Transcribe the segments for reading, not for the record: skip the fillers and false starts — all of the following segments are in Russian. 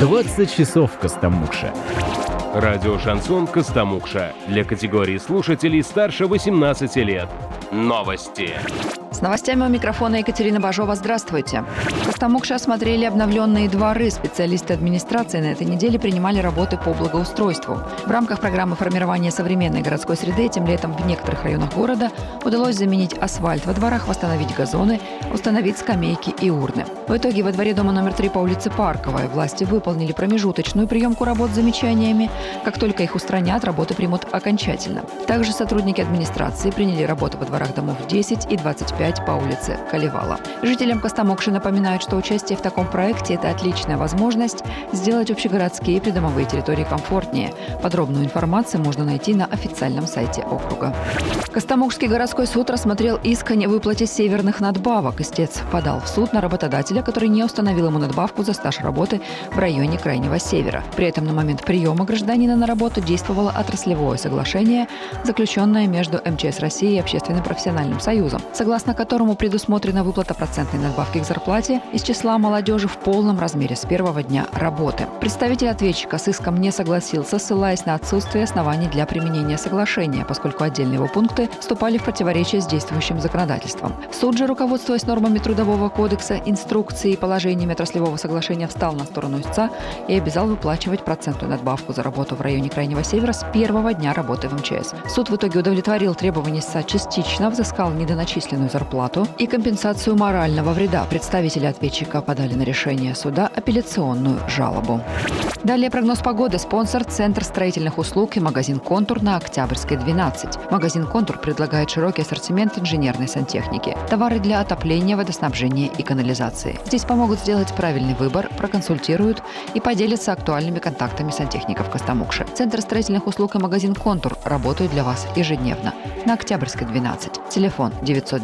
20 часов в Костомукше. Радио «Шансон» Костомукша. Для категории слушателей старше 18 лет. Новости. С новостями у микрофона Екатерина Бажова. Здравствуйте. В Костомукше осмотрели обновленные дворы. Специалисты администрации на этой неделе принимали работы по благоустройству. В рамках программы формирования современной городской среды этим летом в некоторых районах города удалось заменить асфальт во дворах, восстановить газоны, установить скамейки и урны. В итоге во дворе дома номер 3 по улице Парковая власти выполнили промежуточную приемку работ с замечаниями. Как только их устранят, работы примут окончательно. Также сотрудники администрации приняли работу во дворах домов 10 и 25 по улице Калевала. Жителям Костомукши напоминают, что участие в таком проекте – это отличная возможность сделать общегородские придомовые территории комфортнее. Подробную информацию можно найти на официальном сайте округа. Костомукшский городской суд рассмотрел иск о невыплате северных надбавок. Истец подал в суд на работодателя, который не установил ему надбавку за стаж работы в районе Крайнего Севера. При этом на момент приема гражданина на работу действовало отраслевое соглашение, заключенное между МЧС России и Общественным профессиональным союзом, согласно которому предусмотрена выплата процентной надбавки к зарплате из числа молодежи в полном размере с первого дня работы. Представитель ответчика с иском не согласился, ссылаясь на отсутствие оснований для применения соглашения, поскольку отдельные его пункты вступали в противоречие с действующим законодательством. Суд же, руководствуясь нормами Трудового кодекса, инструкции и положениями отраслевого соглашения, встал на сторону истца и обязал выплачивать процентную надбавку за работу в районе Крайнего Севера с первого дня работы в МЧС. Суд в итоге удовлетворил требования истца частично, взыскал недоначисленную зарплату и компенсацию морального вреда. Представители ответчика подали на решение суда апелляционную жалобу. Далее прогноз погоды. Спонсор – Центр строительных услуг и магазин «Контур» на Октябрьской, 12. Магазин «Контур» предлагает широкий ассортимент инженерной сантехники, товары для отопления, водоснабжения и канализации. Здесь помогут сделать правильный выбор, проконсультируют и поделятся актуальными контактами сантехников Костомукши. Центр строительных услуг и магазин «Контур» работают для вас ежедневно. На Октябрьской, 12. Телефон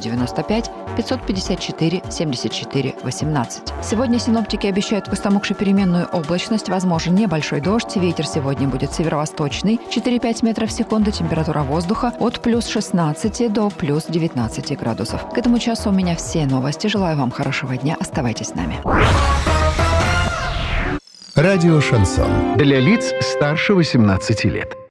995 554 74 18. Сегодня синоптики обещают в Костомукше переменную облачность, возможен небольшой дождь. Ветер сегодня будет северо-восточный, 4-5 метров в секунду. Температура воздуха от плюс 16 до плюс 19 градусов. К этому часу у меня все новости. Желаю вам хорошего дня. Оставайтесь с нами. Радио «Шансон». Для лиц старше 18 лет.